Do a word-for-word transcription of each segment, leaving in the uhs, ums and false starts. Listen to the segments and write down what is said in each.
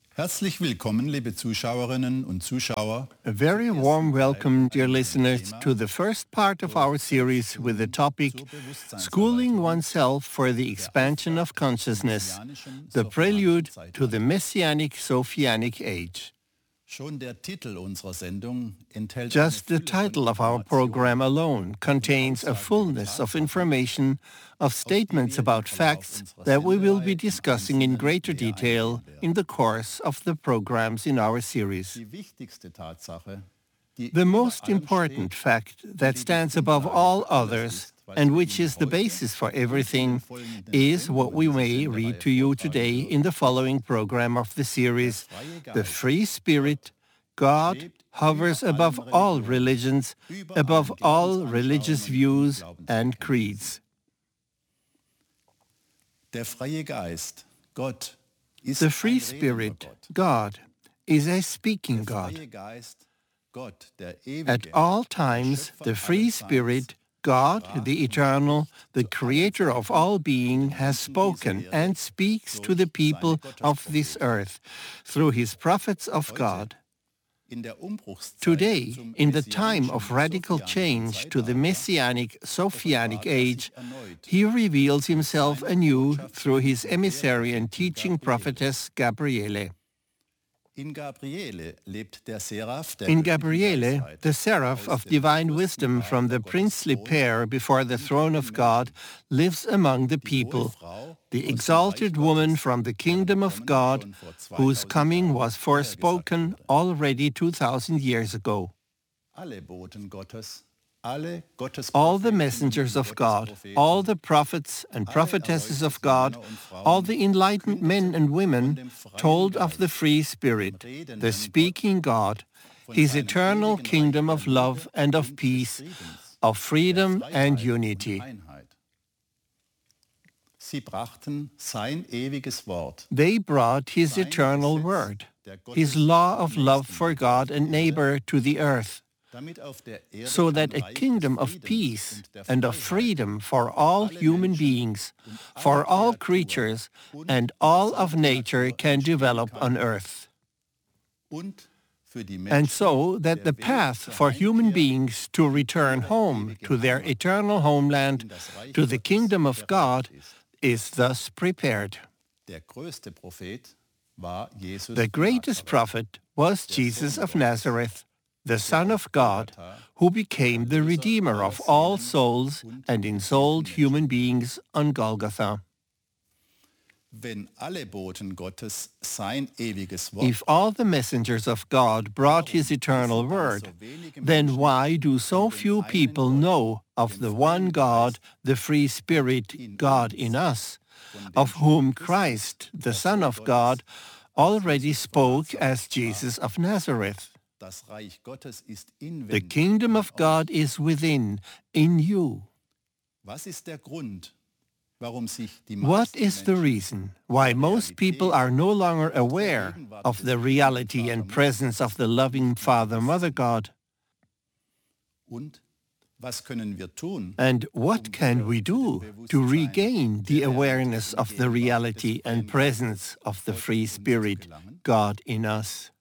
Herzlich willkommen, liebe Zuschauerinnen und Zuschauer. A very warm welcome, dear listeners, to the first part of our series with the topic Schooling Oneself for the Expansion of Consciousness, the Prelude to the Messianic Sophianic Age. Schon der Titel unserer Sendung enthält Just the title of our program alone contains a fullness of information, of statements about facts that we will be discussing in greater detail in the course of the programs in our series. die wichtigste Tatsache, die The most important fact that stands above all others and which is the basis for everything is what we may read to you today in the following program of the series, The Free Spirit, God, hovers above all religions, above all religious views and creeds. Der freie Geist, Gott, ist The Free ein redender Spirit, Gott. God, is a speaking Der God. freie Geist, Gott, der ewige, At all times, the Free Spirit, God, the Eternal, the Creator of all being, has spoken and speaks to the people of this earth through his prophets of God. in der Umbruchszeit Today, zum in the time messianischen of radical Sophianischen change to the Zeitalter, Messianic Sophianic offenbart er sich age, erneut he reveals himself anew through his emissary and teaching prophetess Gabriele. In Gabriele lebt der Seraph der In göttlichen Gabriele, Weisheit the seraph aus of dem divine fürsten wisdom from the Vater princely Gottes pair before the throne of God lives among the people, the exalted woman from the kingdom of God, whose coming was forespoken already two thousand years ago. Alle Boten Gottes, alle Gottes All the Propheten messengers und of God, Gottespropheten, all the prophets and prophetesses of God, all the enlightened men and women told of the free Spirit, the speaking God, his eternal kingdom of love and of peace, of freedom and unity. Einheit. Sie brachten sein ewiges Wort, They brought his eternal word, his law of love for God and neighbor to the earth, damit auf der Erde so that ein a Reich kingdom des of Friedens peace und der and of Freiheit freedom for all human beings, for all creatures, and all of nature can develop on earth. und für die And Menschen so that the der Weg path zur for human Heimkehr beings to return home to their eternal homeland, to the kingdom of God, is thus prepared. Der größte Prophet war Jesus The von greatest Nazareth, prophet was Jesus of Nazareth, the Son of God, who became the Redeemer of all souls and ensouled human beings on Golgotha. Wenn alle Boten Gottes sein ewiges Wort If all the messengers of God brought his eternal word, then why do so few people know of the one God, the free Spirit, God in us, of whom Christ, the Son of God, already spoke as Jesus of Nazareth? das Reich Gottes ist inwendig. The kingdom of God is within, in you. Was ist der Grund, warum sich die What meisten is the Menschen reason why most people are no longer aware of the reality and presence of the loving Father, Mother God? und was können wir tun, And what can we do to regain the awareness of the reality and presence of the free Spirit, God in us?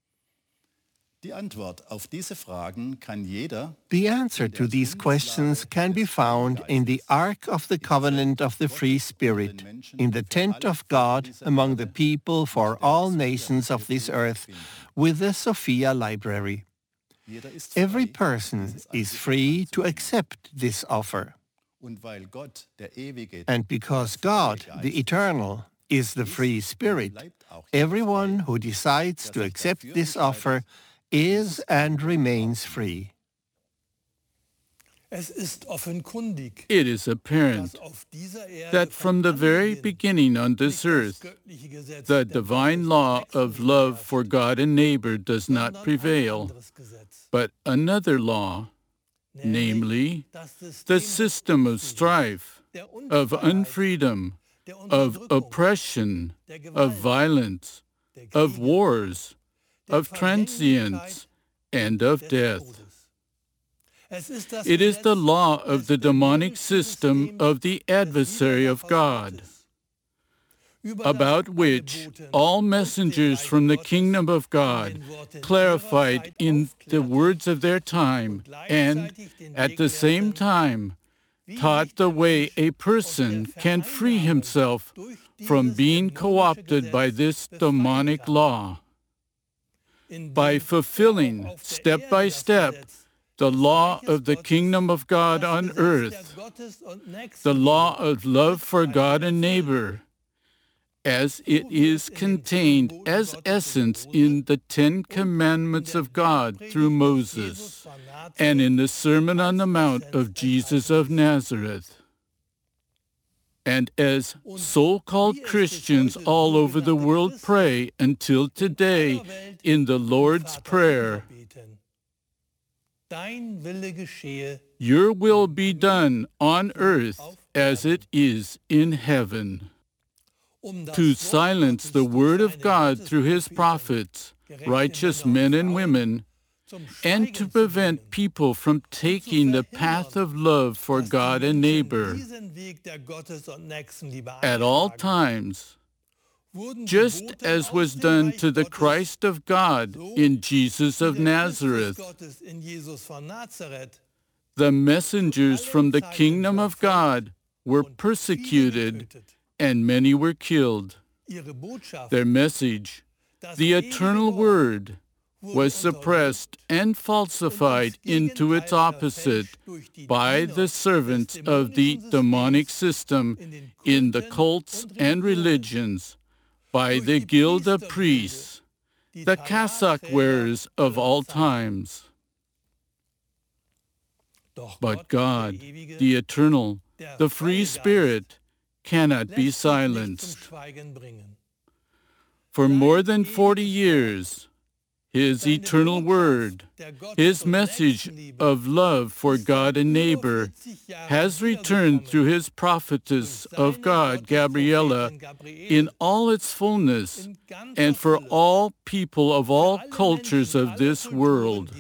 Die Antwort auf diese Fragen kann jeder The answer to these questions can be found in the Ark of the Covenant of the Free Spirit, in the tent of God among the people for all nations of this earth, with the Sophia Library. Jeder ist Every frei, person dieses is Angebot free to anzunehmen. accept this offer. Und weil Gott, der Ewige, And because der freie God, Geist the Eternal, is the free Spirit, everyone who decides to accept this offer is and remains free. Es ist offenkundig, It is apparent dass auf dieser Erde that from the von very Anbeginn beginning on nicht this das earth, göttliche Gesetz the der divine law of love for God and neighbor does not sondern ein prevail, anderes Gesetz, but another law, namely das the System system of strife, der of Unfreiheit, unfreedom, der of Unterdrückung, oppression, der of Gewalt, violence, der of Kriege, wars, der of transience, and of des death. Todes. Es ist das It is the Gesetz law des of the demonic dämonischen system Systems of the des adversary of Widersachers God. Gottes. about which all messengers from the kingdom of God clarified in the words of their time and, at the same time, taught the way a person can free himself from being co-opted by this demonic law. By fulfilling, step by step, the law of the kingdom of God on earth, the law of love for God and neighbor, as it is contained as essence in the Ten Commandments of God through Moses and in the Sermon on the Mount of Jesus of Nazareth. And as so-called Christians all over the world pray until today in the Lord's Prayer, your will be done on earth as it is in heaven. To silence the word of God through his prophets, righteous men and women, and to prevent people from taking the path of love for God and neighbor at all times, just as was done to the Christ of God in Jesus of Nazareth. The messengers from the kingdom of God were persecuted, and many were killed. Their message, the eternal word, was suppressed and falsified into its opposite by the servants of the demonic system in the cults and religions, by the guild of priests, the cassock wearers of all times. But God, the eternal, the free Spirit, cannot be silenced. For more than forty years, his eternal word, his message of love for God and neighbor, has returned through his prophetess of God, Gabriella, in all its fullness, and for all people of all cultures of this world.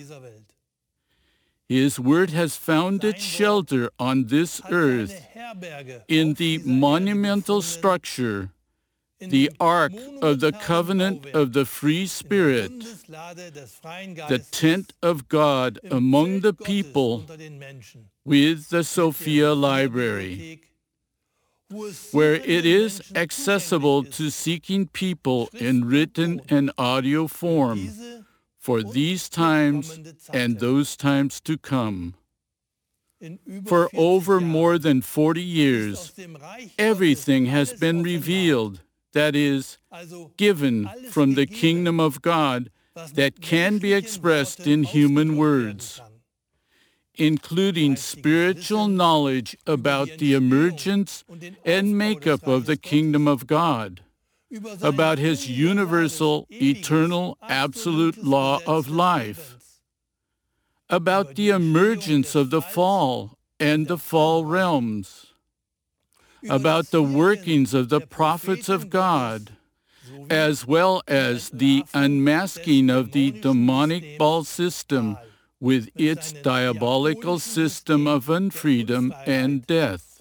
His word has found its shelter on this earth in the monumental structure, the Ark of the Covenant of the Free Spirit, the tent of God among the people, with the Sophia Library, where it is accessible to seeking people in written and audio form for these times and those times to come. For over more than forty years, everything has been revealed, that is, given from the kingdom of God, that can be expressed in human words, including spiritual knowledge about the emergence and makeup of the kingdom of God, about his universal, eternal, absolute law of life, about the emergence of the fall and the fall realms, about the workings of the prophets of God, as well as the unmasking of the demonic Baal system with its diabolical system of unfreedom and death.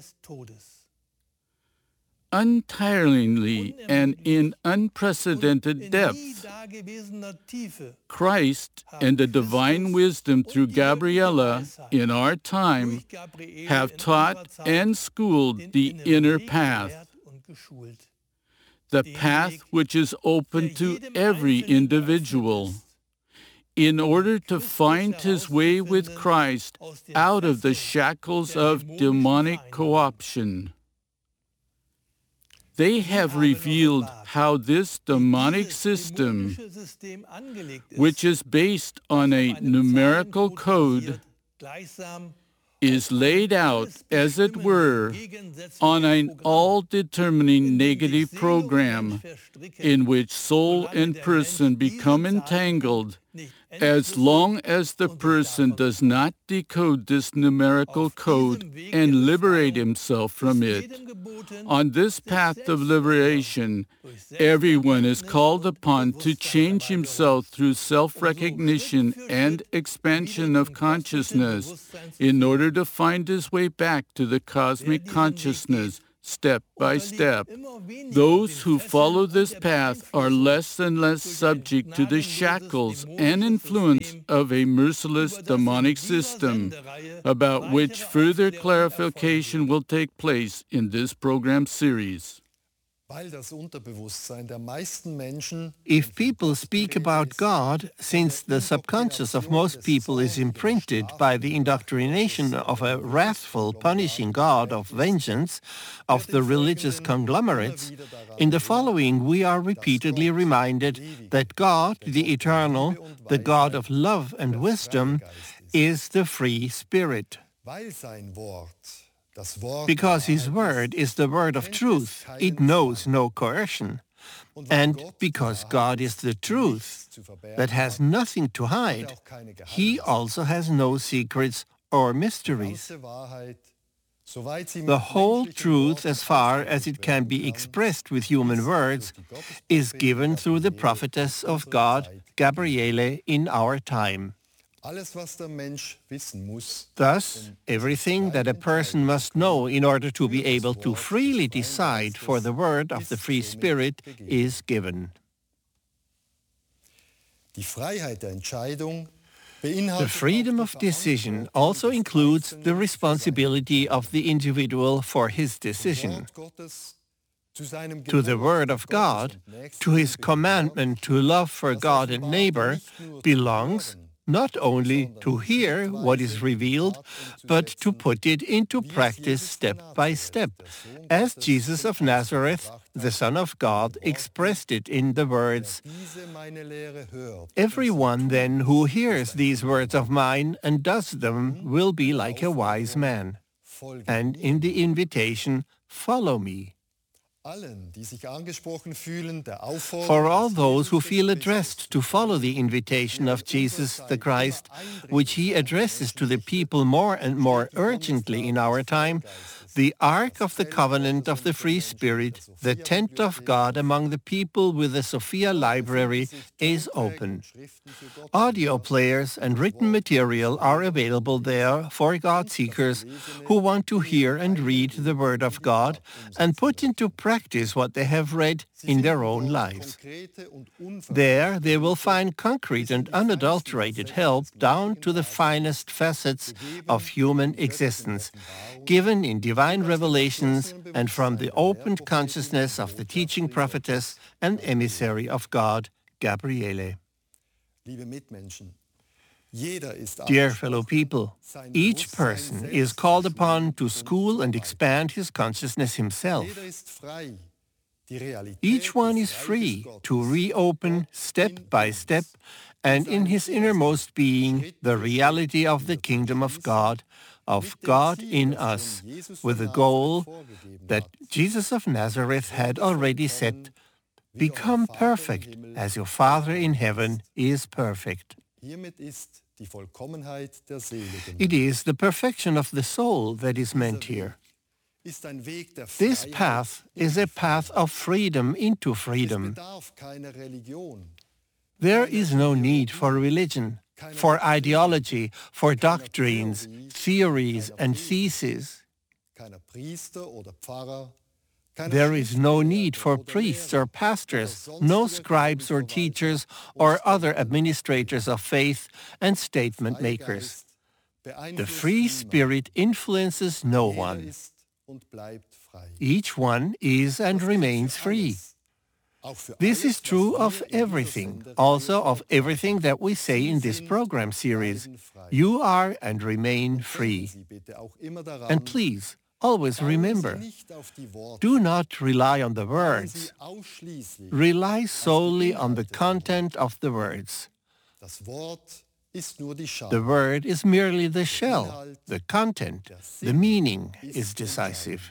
Untiringly and in unprecedented depth, Christ and the divine wisdom through Gabriella in our time have taught and schooled the inner path, the path which is open to every individual, in order to find his way with Christ out of the shackles of demonic co-option. They have revealed how this demonic system, which is based on a numerical code, is laid out, as it were, on an all-determining negative program in which soul and person become entangled as long as the person does not decode this numerical code and liberate himself from it. On this path of liberation, everyone is called upon to change himself through self-recognition and expansion of consciousness in order to find his way back to the cosmic consciousness step by step. Immer weniger Those den who Fesseln follow und this der path are Beeinflussung less and less durch ein subject to the gnadenloses shackles and dämonisches influence System, of a merciless über das in demonic dieser system, Sendereihe about which weitere further Aufklärung clarification erfolgen will take place in this program series. Weil das Unterbewusstsein der meisten Menschen If people speak about God, since the subconscious of most people is imprinted by the indoctrination of a wrathful, punishing God of vengeance of the religious conglomerates, in the following we are repeatedly reminded that God, the eternal, the God of love and wisdom, is the free spirit. weil sein Wort das Wort Because his der word is the word of truth, it knows no coercion. And because God is the truth that has nothing to hide, he also has no secrets or mysteries. ganze Wahrheit, soweit sie mit The whole menschlichen truth, Worten as far as it can ausgedrückt be werden expressed with human words, is given through the prophetess of God, Gabriele, in our time. Alles, was der Mensch wissen muss, Thus, everything that a person must know in order to be able to freely decide for the word of the free spirit is given. die Freiheit der Entscheidung The beinhaltet freedom auch of die decision Verantwortung also des includes the Einzelnen responsibility of the individual for his zu sein. decision. Wort Gottes, zu seinem To the Gebot word of Gottes God, und Nächsten to his gehört, commandment to love for das God and offenbart neighbor, nicht nur zu belongs hören, not only to hear what is revealed, but to put it into practice step by step, as Jesus of Nazareth, the Son of God, expressed it in the words, diese meine Lehre hört. "Everyone then who hears these words of mine and does them will be like a wise man." Folge And in the invitation, "Follow me." allen, die sich angesprochen fühlen, der Aufforderung For all des those who Jesus feel Christus addressed to follow the invitation of Jesus the Christ, which he addresses to the people more and more urgently in our time, the Ark of the Covenant of the Free Spirit, the tent of God among the people with the Sophia Library, is open. Audio players and written material are available there for God seekers who want to hear and read the Word of God and put into practice what they have read in their own lives. There they will find concrete and unadulterated help down to the finest facets of human existence, given in divine revelations and from the opened consciousness of the teaching prophetess and emissary of God, Gabriele. Liebe Mitmenschen, jeder ist Dear angesprochen, fellow people, sein each Bewusstsein person selbst is zu called schulen upon to und school and zu expand his consciousness himself. Jeder ist frei, die Realität Each one des is Reiches free Gottes, to reopen Gott step in by uns, step and in his innermost being the reality of the kingdom of God, of God in us, with the goal that Jesus of Nazareth had already set, "Become perfect as your Father in heaven is perfect." Hiermit ist die Vollkommenheit der Seele gemeint. It is the perfection of the soul that is meant here. Ist ein Weg der This Freiheit path is a path of freedom into freedom. bedarf keiner Religion, There is no need for religion, for ideology, for doctrines, theories, and theses. keiner Priester oder Pfarrer, keiner There is no Schriftgelehrter need for oder priests Lehrer or pastors, oder no sonstiger scribes or Glaubensverwalter, teachers, wo or es other der administrators of faith and statement Freie makers. Geist The beeinflusst free niemand. spirit influences no Jeder one. ist und bleibt frei. Each one is and Das gilt remains für free. alles. Auch für This alles, is was true wir of in dieser everything, Sendereihe also of vortragen. everything that we say in this program series. You are and remain free. Denken Sie bitte auch immer daran, And please, always bauen Sie remember, nicht auf die Worte, do not rely on the bauen words. Sie ausschließlich Rely solely on the content of the words. Das Wort ist nur die Schale. The word is merely the shell. The content, the meaning is decisive.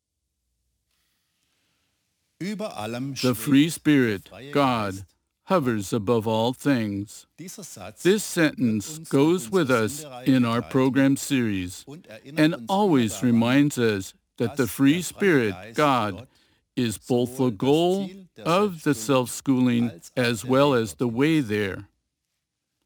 Über allem The schwebt free der spirit, freie God, Geist. hovers above all things. Dieser Satz This wird sentence uns goes in with unserer us Sendereihe in our begleiten program series und erinnert and uns always immer daran, reminds us that the dass free der freie spirit, Geist God, Gott is both the sowohl das goal Ziel der of the Selbstschulung self-schooling als auch as der well Weg as the dorthin way ist. there.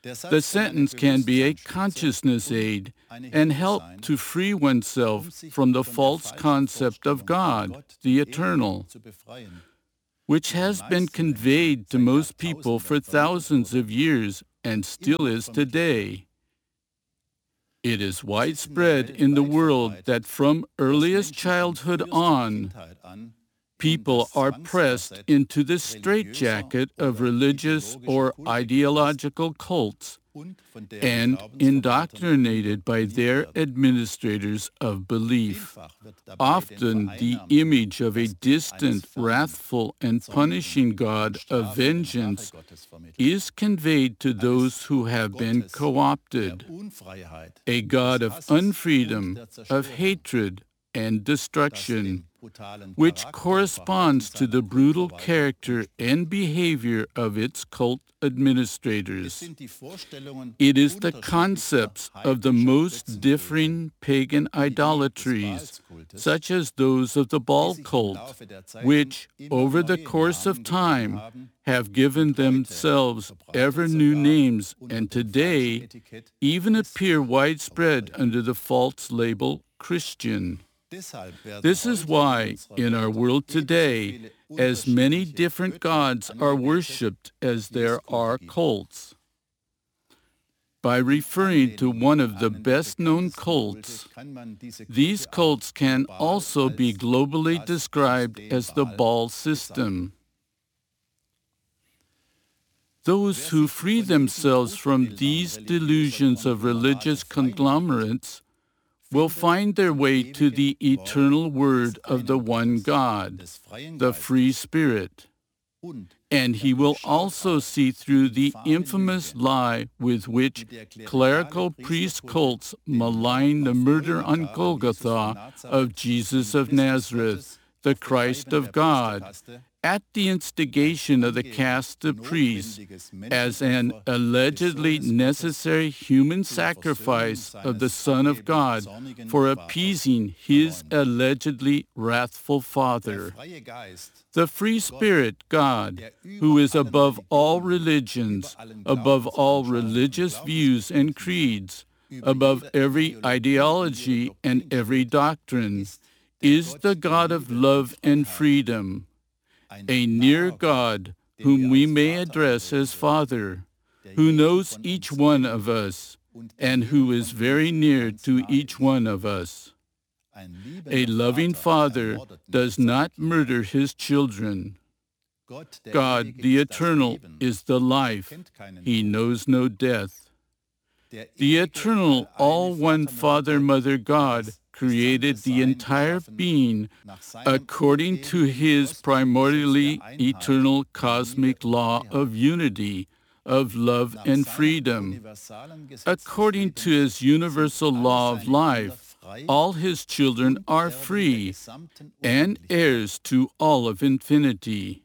The sentence can be a consciousness aid and help to free oneself from the false concept of God, the eternal, which has been conveyed to most people for thousands of years and still is today. It is widespread in the world that from earliest childhood on, people are pressed into the straitjacket of religious or ideological cults and indoctrinated by their administrators of belief. Often the image of a distant, wrathful, and punishing God of vengeance is conveyed to those who have been co-opted, a God of unfreedom, of hatred, and destruction, which corresponds to the brutal character and behavior of its cult administrators. It is the concepts of the most differing pagan idolatries, such as those of the Baal cult, which, over the course of time, have given themselves ever new names and today even appear widespread under the false label Christian. This is why, in our world today, as many different gods are worshipped as there are cults. By referring to one of the best-known cults, these cults can also be globally described as the Baal system. Those who free themselves from these delusions of religious conglomerates will find their way to the eternal word of the one God, the free Spirit. And he will also see through the infamous lie with which clerical priest cults malign the murder on Golgotha of Jesus of Nazareth, the Christ of God, at the instigation of the caste of priests, as an allegedly necessary human sacrifice of the Son of God for appeasing his allegedly wrathful Father. The free Spirit, God, who is above all religions, above all religious views and creeds, above every ideology and every doctrine, is the God of love and freedom, a near God whom we may address as Father, who knows each one of us and who is very near to each one of us. A loving Father does not murder his children. God, the Eternal, is the life. He knows no death. The Eternal, all-one Father, Mother, God created the entire being according to his primordially eternal cosmic law of unity, of love and freedom. According to his universal law of life, all his children are free and heirs to all of infinity.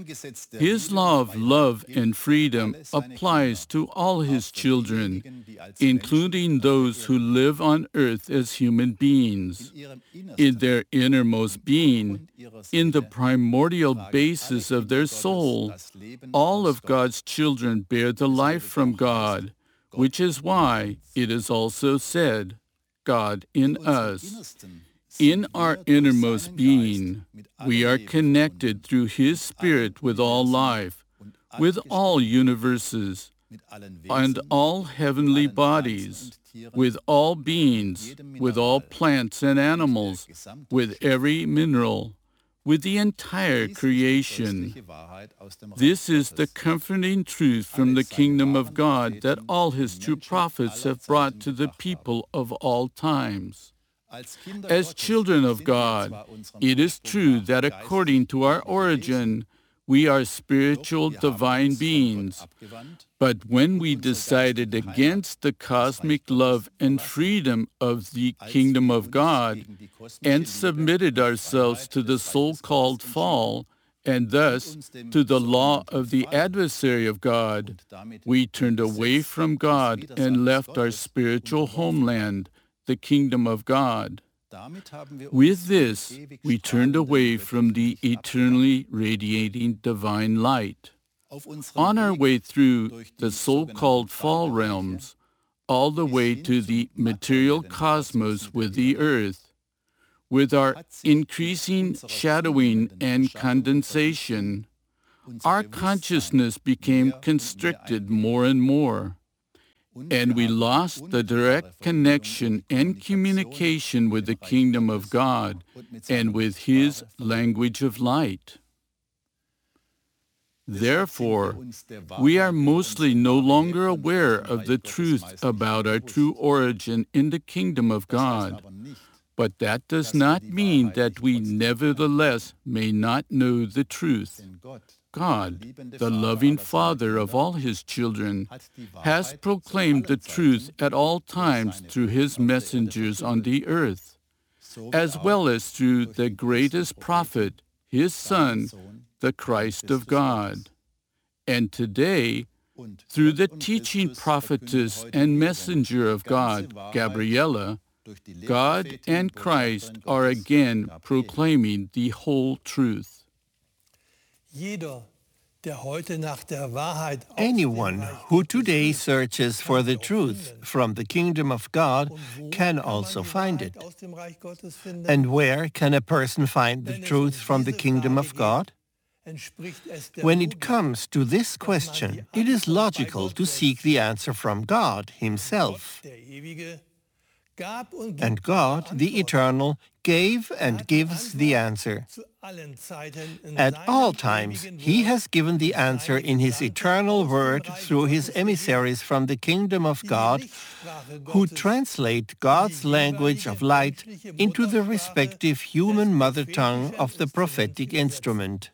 His law of love and freedom applies to all his children, including those who live on earth as human beings. In their innermost being, in the primordial basis of their soul, all of God's children bear the life from God, which is why it is also said, God in us. In our innermost being, we are connected through his Spirit with all life, with all universes, and all heavenly bodies, with all beings, with all plants and animals, with every mineral, with the entire creation. This is the comforting truth from the kingdom of God that all his true prophets have brought to the people of all times. As children of God, it is true that according to our origin, we are spiritual divine beings. But when we decided against the cosmic love and freedom of the kingdom of God and submitted ourselves to the so-called fall, and thus to the law of the adversary of God, we turned away from God and left our spiritual homeland, the kingdom of God. With this, we turned away from the eternally radiating divine light. On our way through the so-called fall realms, all the way to the material cosmos with the earth, with our increasing shadowing and condensation, our consciousness became constricted more and more, and we lost the direct connection and communication with the kingdom of God and with His language of light. Therefore, we are mostly no longer aware of the truth about our true origin in the kingdom of God. But that does not mean that we nevertheless may not know the truth. God, the loving Father of all His children, has proclaimed the truth at all times through His messengers on the earth, as well as through the greatest prophet, His Son, the Christ of God. And today, through the teaching prophetess and messenger of God, Gabriella, God and Christ are again proclaiming the whole truth. Anyone who today searches for the truth from the kingdom of God can also find it. And where can a person find the truth from the kingdom of God? When it comes to this question, it is logical to seek the answer from God Himself. And God, the Eternal, gave and gives the answer. At all times, He has given the answer in His eternal word through His emissaries from the kingdom of God, who translate God's language of light into the respective human mother tongue of the prophetic instrument.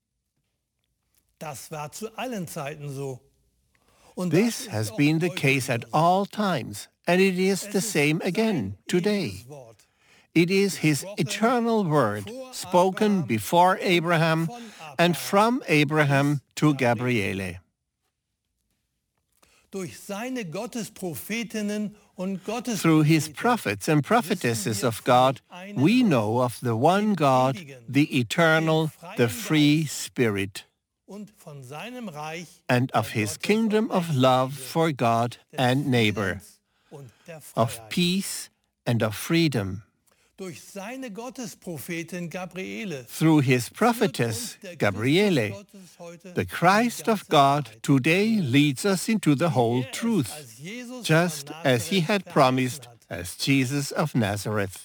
This has been the case at all times, and it is the same again today. It is His eternal word, spoken before Abraham and from Abraham to Gabriele. Through His prophets and prophetesses of God, we know of the one God, the eternal, the free Spirit, and of His kingdom of love for God and neighbor, of peace and of freedom. Through His prophetess, Gabriele, the Christ of God today leads us into the whole truth, just as He had promised as Jesus of Nazareth.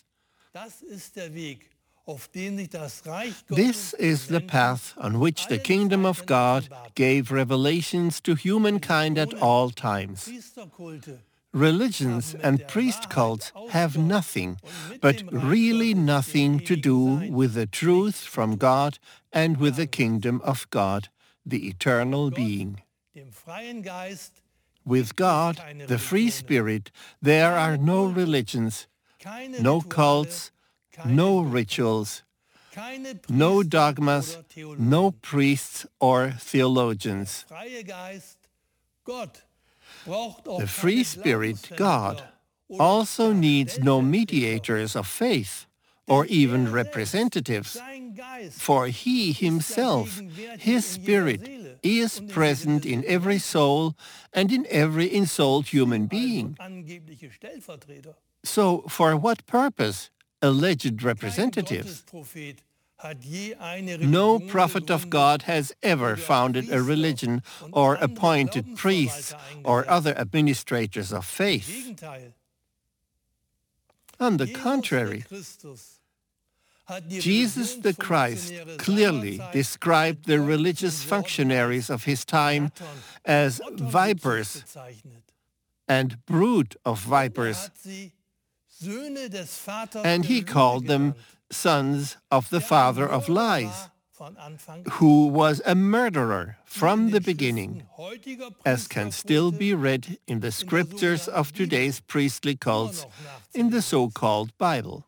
This is the path on which the kingdom of God gave revelations to humankind at all times. Religions and priest cults have nothing, but really nothing to do with the truth from God and with the kingdom of God, the eternal being. With God, the free Spirit, there are no religions, no cults, no rituals, no dogmas, no priests or theologians. The free Spirit, God, also needs no mediators of faith or even representatives, for He Himself, His Spirit, is present in every soul and in every ensouled human being. So, for what purpose alleged representatives? No prophet of God has ever founded a religion or appointed priests or other administrators of faith. On the contrary, Jesus the Christ clearly described the religious functionaries of His time as vipers and brood of vipers, and He called them sons of the father of lies, who was a murderer from the beginning, as can still be read in the scriptures of today's priestly cults in the so-called Bible.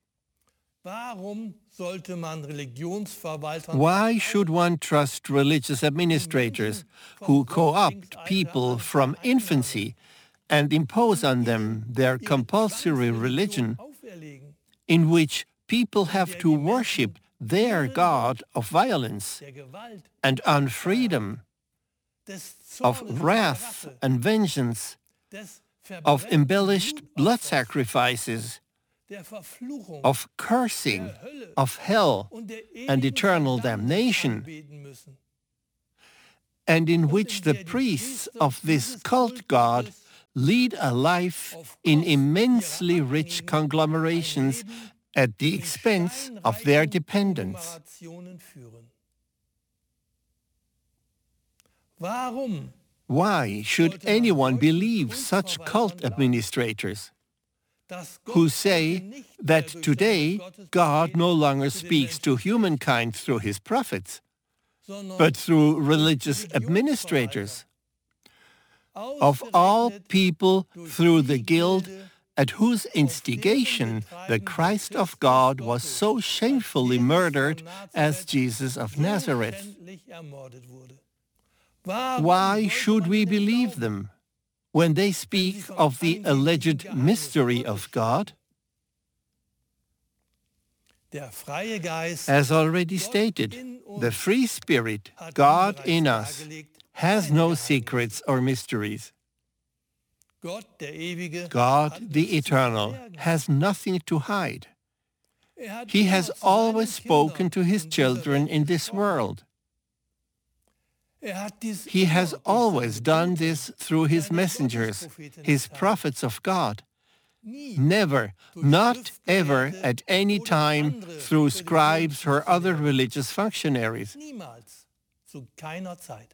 Why should one trust religious administrators who co-opt people from infancy and impose on them their compulsory religion, in which people have to worship their God of violence and unfreedom, des of Zornes, der wrath Rache, and vengeance, des of Verbrennens, embellished blood Blutopfers, sacrifices, der Verfluchung, of cursing, der Hölle of hell, und der and ewigen eternal Verdammnis damnation, anbeten müssen. and in Und which in the der die priests Priester of this dieses cult god Kultgottes lead a life auf in Kosten immensely ihrer rich Abhängigen conglomerations ein Leben at the in expense of their steinreichen dependents. Konglomerationen führen. Warum Why should sollte man anyone solchen believe such Kultverwaltern cult glauben, administrators dass who Gott say heute nicht mehr that durch today seine God no Gottespropheten longer zu den speaks to Menschen spricht, humankind through his prophets, sondern but through durch religious Religionsverwalter, administrators? Of all ausgerechnet people durch through the die guild Gilde, at whose auf deren instigation the Betreiben Christ der of Christus God was Gottes, so als shamefully Jesus murdered von as Nazareth Jesus of so Nazareth. schändlich ermordet wurde. Warum Why sollte should man we ihnen believe glauben, them when they speak of the alleged mystery of God? der freie Geist, As already Gott stated, in the uns, free Spirit, hat God bereits in us, dargelegt, has keine no Geheimnisse. secrets or mysteries. Gott, der Ewige, God, hat the nichts zu Eternal, verbergen. has nothing to hide. Er hat He immer has zu seinen always spoken Kindern to his in dieser children Welt in this gesprochen. world. Er hat dies He immer has durch always seine done Boten, this through his seine messengers, Gottespropheten his getan. prophets of God. Nie Never, durch not ever Schriftgelehrte at any oder time andere through scribes or other Religionsfunktionäre. religious functionaries. Niemals, zu keiner Zeit.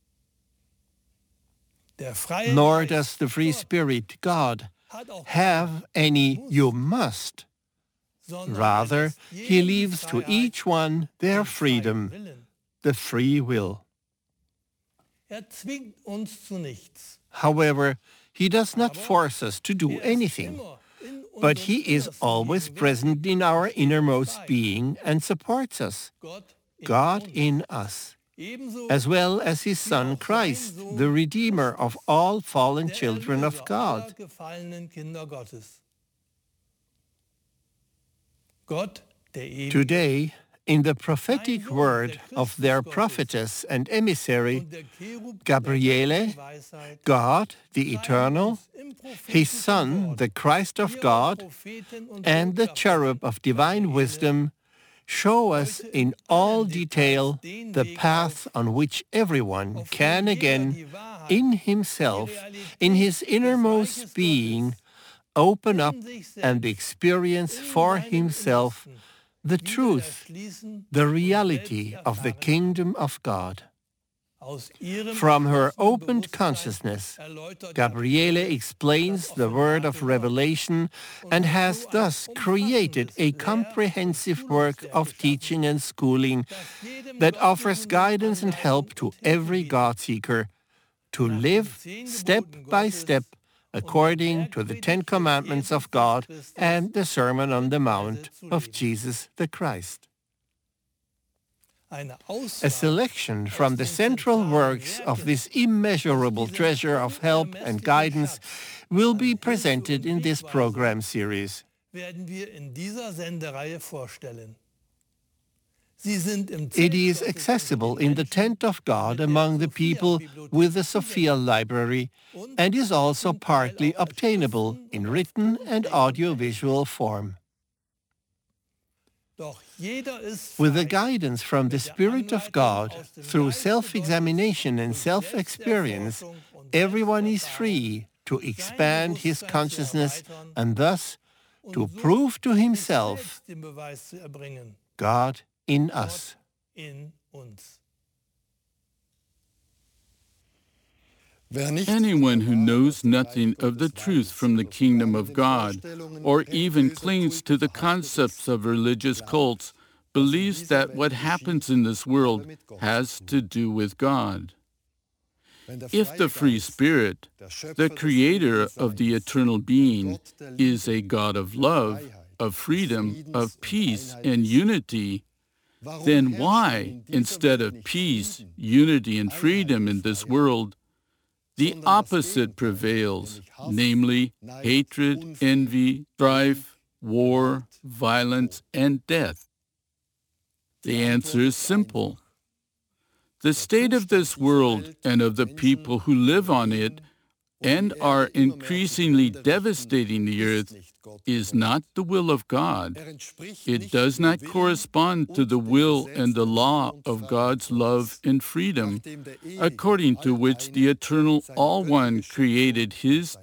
Der freie Nor Geist, does the free Gott, Spirit, God, hat auch have any you must. sondern er Rather, lässt he jedem leaves to Freiheit each one their und freien freedom, Willen. the free will. Er zwingt uns zu nichts. However, he does not Aber force us to do Er ist anything, immer in but unserem he is Innersten always gegenwärtig present in our und steht uns innermost bei. being and supports us, Gott in God uns. in us, Ebenso as well as his wie Son auch sein Christ, Sohn the Redeemer of Christus, all fallen der children of Erlöser aller God. gefallenen Kinder Gottes. Gott, der Ewige, Today, in the prophetic word of their prophetess and emissary, und der Cherub Gabriele, der göttlichen Weisheit, God, the zeigen Eternal, uns im prophetischen his Son, Wort the Christ of ihre God, Propheten und and the Botschafter, cherub of divine Gabriele, wisdom, show us in all detail the path on which everyone auf can dem jeder again, die Wahrheit, in die himself, Realität in his des innermost Reiches being, Gottes open up in sich and selbst, experience in for seinem himself Innersten the wieder truth, erschließen the und reality selbst of the erfahren. kingdom of God. Aus ihrem From her erschlossenen opened Bewusstsein consciousness, erläutert Gabriele Gabriele explains das the word of offenbarte Wort revelation und and hat has so ein thus created a umfassendes Lehr- comprehensive und work Schulungswerk of geschaffen, teaching and schooling das jedem that offers Gottsuchenden guidance and help Anleitung to und Hilfe every bietet. God-seeker to Nach den live zehn step Geboten by Gottes step und der according to the Ten Bergpredigt des Commandments of Jesus God Christus and the Sermon on the Weise Mount zu of leben. Jesus the Christ. Eine A Auswahl selection from aus the den central zentralen works of Werken this immeasurable aus diesem treasure of help and unermesslichen guidance Schatz will an be Hilfe presented und in this Wegweisung program series. werden wir in dieser Sendereihe vorstellen. Sie sind im It Zelt is Gottes accessible unter den in the Menschen tent of God mit der among the people Sophia-Bibliothek with the Sophia zugänglich Library und and is also zum Teil partly auch als obtainable Schriften in und auf written Tonträgern and erhältlich. audiovisual form. Doch jeder ist With the frei, guidance from the mit der Spirit of Anleitung God aus dem through Geiste self-examination Gottes and und self-experience, Selbsterforschung und everyone is Selbsterfahrung free to sein expand his Bewusstsein zu consciousness erweitern and thus und to so prove to sich himself selbst den Beweis zu erbringen. God in Gott us. in uns. Wer nicht Anyone who von der knows Wahrheit nothing Gottes of the weiß truth from the oder kingdom sogar of in den God, Vorstellungen or even religiöser clings to the Kulte concepts verhaftet of religious glaubt, cults, believes that what happens in this world mit Gott has zu to do with God. Wenn der If the freie free Geist, Spirit, der Schöpfer the des creator ewigen of the Seins, eternal und being, Gott der is a Liebe, God of der love, Freiheit, of des freedom, Friedens of und peace Einheit and ist, unity, warum then herrscht dann why, in dieser instead Welt of nicht peace, Frieden, unity, and Einheit freedom und in this Freiheit, world, the sondern das opposite Gegenteil, prevails, nämlich Hass, namely Neid, hatred, Unfrieden, envy, strife, war, Gewalt, violence, Tod? and death? The Die answer Antwort is ist simple. einfach. The state of this world and of the people who live on it and are increasingly devastating the earth is not the will of God. It does not correspond to the will and the law of God's love and freedom, according to which the Eternal All One created His